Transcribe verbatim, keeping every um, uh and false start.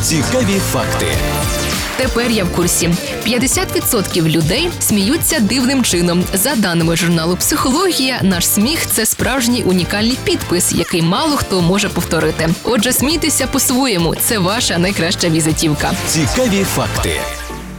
Цікаві факти. Тепер я в курсі. п'ятдесят відсотків людей сміються дивним чином. За даними журналу «Психологія», наш сміх – це справжній унікальний підпис, який мало хто може повторити. Отже, смійтеся по-своєму – це ваша найкраща візитівка. Цікаві факти.